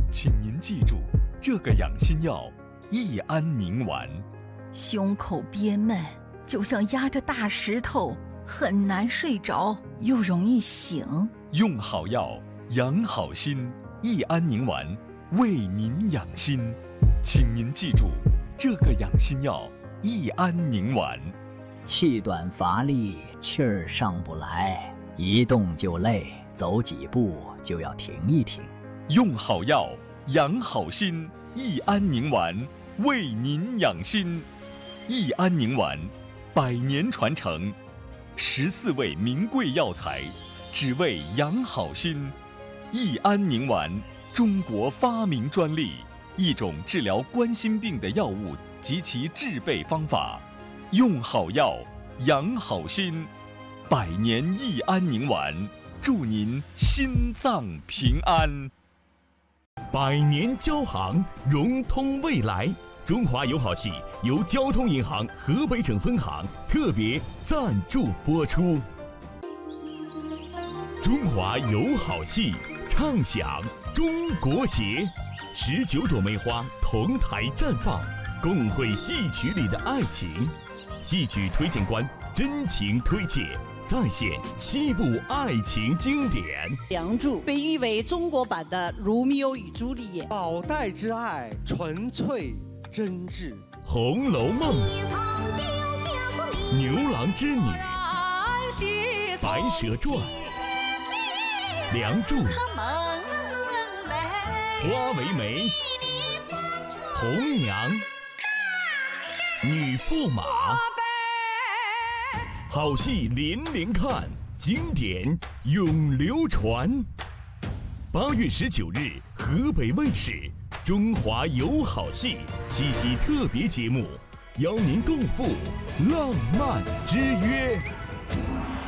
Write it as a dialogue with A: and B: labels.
A: 请您记住，这个养心药益安宁丸。
B: 胸口憋闷，就像压着大石头，很难睡着，又容易醒。
A: 用好药，养好心，益安宁丸为您养心。请您记住，这个养心药益安宁丸。
C: 气短乏力，气儿上不来，一动就累，走几步就要停一停。
A: 用好药，养好心，益安宁丸为您养心。益安宁丸100年传承，14味名贵药材，只为养好心。益安宁丸，中国发明专利，一种治疗冠心病的药物及其制备方法。用好药，养好心，100年益安宁丸，祝您心脏平安。
D: 100年交行，融通未来。中华友好系由交通银行河北省分行特别赞助播出。中华友好系唱响中国节，19朵梅花同台绽放，共绘戏曲里的爱情。戏曲推荐官真情推介，再现7部爱情经典。
E: 梁祝被誉为中国版的《罗密欧与朱丽叶》，
F: 宝黛之爱纯粹真挚。
D: 《红楼梦》、牛郎织女、白蛇传、梁祝、花为媒、红娘、女驸马，好戏连连看，经典永流传。8月19日，河北卫视中华友好系七夕特别节目，邀您共赴浪漫之约。